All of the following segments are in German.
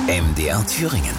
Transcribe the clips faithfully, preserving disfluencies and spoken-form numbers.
M D R Thüringen.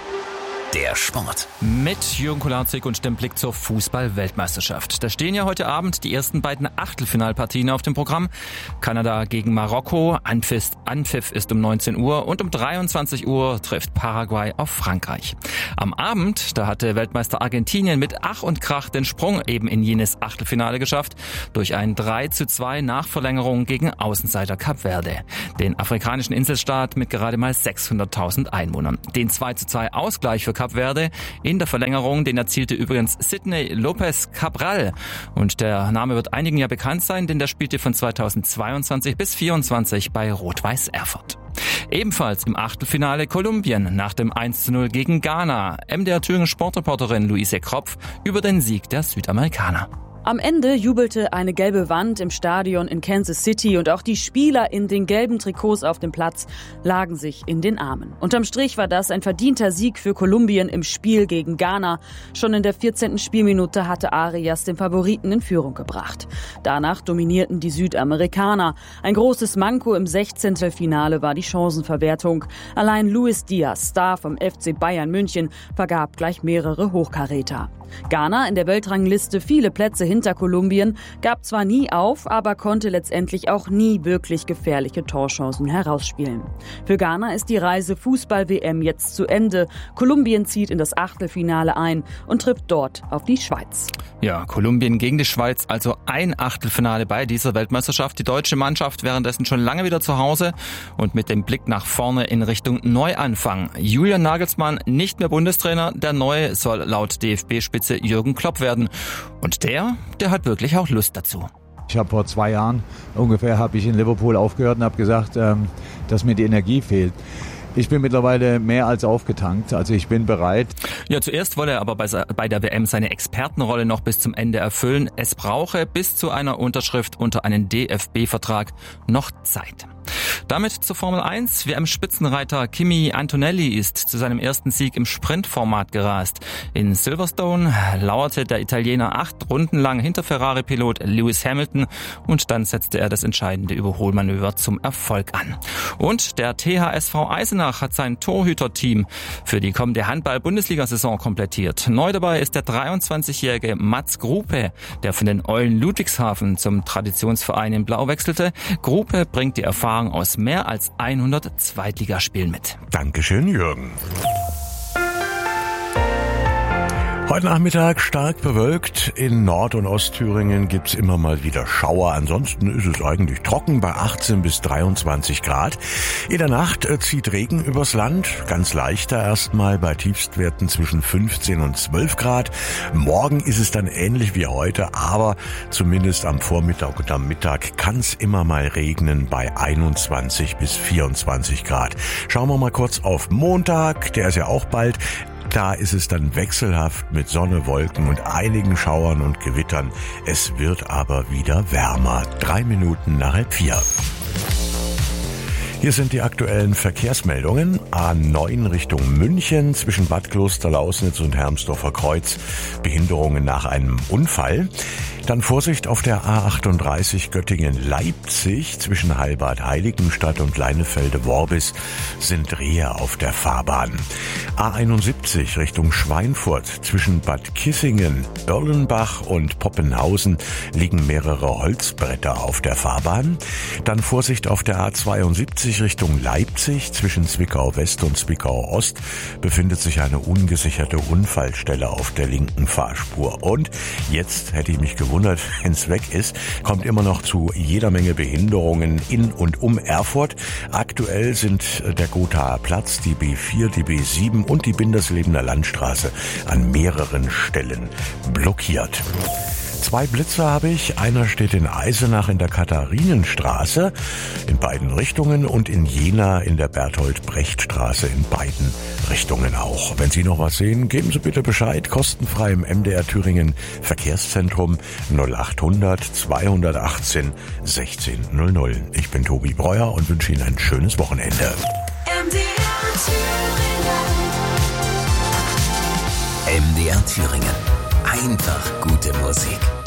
Der Sport. Mit Jürgen Kularczyk und dem Blick zur Fußball-Weltmeisterschaft. Da stehen ja heute Abend die ersten beiden Achtelfinalpartien auf dem Programm. Kanada gegen Marokko, Anpfiff, Anpfiff ist um neunzehn Uhr und um dreiundzwanzig Uhr trifft Paraguay auf Frankreich. Am Abend, da hatte Weltmeister Argentinien mit Ach und Krach den Sprung eben in jenes Achtelfinale geschafft, durch ein drei zu zwei Nachverlängerung gegen Außenseiter Kap Verde, den afrikanischen Inselstaat mit gerade mal sechshunderttausend Einwohnern. Den zwei zu zwei Ausgleich für Kap Verde in der Verlängerung, den erzielte übrigens Sidney Lopez Cabral. Und der Name wird einigen ja bekannt sein, denn der spielte von zweitausendzweiundzwanzig bis vierundzwanzig bei Rot-Weiß Erfurt. Ebenfalls im Achtelfinale Kolumbien nach dem eins zu null gegen Ghana. M D R Thüringen Sportreporterin Luise Kropf über den Sieg der Südamerikaner. Am Ende jubelte eine gelbe Wand im Stadion in Kansas City und auch die Spieler in den gelben Trikots auf dem Platz lagen sich in den Armen. Unterm Strich war das ein verdienter Sieg für Kolumbien im Spiel gegen Ghana. Schon in der vierzehnten Spielminute hatte Arias den Favoriten in Führung gebracht. Danach dominierten die Südamerikaner. Ein großes Manko im Sechzehntelfinale war die Chancenverwertung. Allein Luis Diaz, Star vom F C Bayern München, vergab gleich mehrere Hochkaräter. Ghana in der Weltrangliste viele Plätze hinter Kolumbien, gab zwar nie auf, aber konnte letztendlich auch nie wirklich gefährliche Torchancen herausspielen. Für Ghana ist die Reise Fußball-W M jetzt zu Ende. Kolumbien zieht in das Achtelfinale ein und trifft dort auf die Schweiz. Ja, Kolumbien gegen die Schweiz, also ein Achtelfinale bei dieser Weltmeisterschaft. Die deutsche Mannschaft währenddessen schon lange wieder zu Hause und mit dem Blick nach vorne in Richtung Neuanfang. Julian Nagelsmann nicht mehr Bundestrainer, der Neue soll laut D F B-Spitze Jürgen Klopp werden. Und der, der hat wirklich auch Lust dazu. Ich habe vor zwei Jahren ungefähr habe ich in Liverpool aufgehört und habe gesagt, ähm, dass mir die Energie fehlt. Ich bin mittlerweile mehr als aufgetankt, also ich bin bereit. Ja, zuerst wolle er aber bei, bei der W M seine Expertenrolle noch bis zum Ende erfüllen. Es brauche bis zu einer Unterschrift unter einen D F B-Vertrag noch Zeit. Damit zur Formel eins. W M-Spitzenreiter Kimi Antonelli ist zu seinem ersten Sieg im Sprintformat gerast. In Silverstone lauerte der Italiener acht Runden lang hinter Ferrari-Pilot Lewis Hamilton und dann setzte er das entscheidende Überholmanöver zum Erfolg an. Und der T H S V Eisenach hat sein Torhüterteam für die kommende Handball-Bundesliga-Saison komplettiert. Neu dabei ist der dreiundzwanzigjährige Mats Grupe, der von den Eulen Ludwigshafen zum Traditionsverein in Blau wechselte. Grupe bringt die Erfahrung aus mehr als hundert Zweitligaspielen mit. Dankeschön, Jürgen. Heute Nachmittag stark bewölkt. In Nord- und Ostthüringen gibt's immer mal wieder Schauer. Ansonsten ist es eigentlich trocken bei achtzehn bis dreiundzwanzig Grad. In der Nacht zieht Regen übers Land. Ganz leichter erstmal bei Tiefstwerten zwischen fünfzehn und zwölf Grad. Morgen ist es dann ähnlich wie heute, aber zumindest am Vormittag und am Mittag kann's immer mal regnen bei einundzwanzig bis vierundzwanzig Grad. Schauen wir mal kurz auf Montag. Der ist ja auch bald. Da ist es dann wechselhaft mit Sonne, Wolken und einigen Schauern und Gewittern. Es wird aber wieder wärmer. Drei Minuten nach halb vier. Hier sind die aktuellen Verkehrsmeldungen. A neun Richtung München zwischen Bad Klosterlausnitz und Hermsdorfer Kreuz. Behinderungen nach einem Unfall. Dann Vorsicht auf der A achtunddreißig Göttingen-Leipzig zwischen Heilbad-Heiligenstadt und Leinefelde-Worbis sind Rehe auf der Fahrbahn. A einundsiebzig Richtung Schweinfurt zwischen Bad Kissingen, Erlenbach und Poppenhausen liegen mehrere Holzbretter auf der Fahrbahn. Dann Vorsicht auf der A zweiundsiebzig Richtung Leipzig zwischen Zwickau West und Zwickau Ost befindet sich eine ungesicherte Unfallstelle auf der linken Fahrspur. Und jetzt hätte ich mich gewundert, wenn es weg ist, kommt immer noch zu jeder Menge Behinderungen in und um Erfurt. Aktuell sind der Gothaer Platz, die B vier, die B sieben und die Binderslebener Landstraße an mehreren Stellen blockiert. Zwei Blitzer habe ich. Einer steht in Eisenach in der Katharinenstraße in beiden Richtungen und in Jena in der Berthold-Brecht-Straße in beiden Richtungen auch. Wenn Sie noch was sehen, geben Sie bitte Bescheid. Kostenfrei im M D R Thüringen Verkehrszentrum null achthundert zweihundertachtzehn sechzehn null null. Ich bin Tobi Breuer und wünsche Ihnen ein schönes Wochenende. M D R Thüringen. M D R Thüringen. Einfach gute Musik.